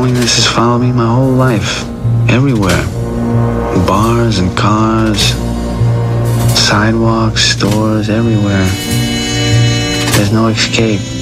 Loneliness has followed me my whole life, everywhere. Bars and cars, sidewalks, stores, everywhere. There's no escape.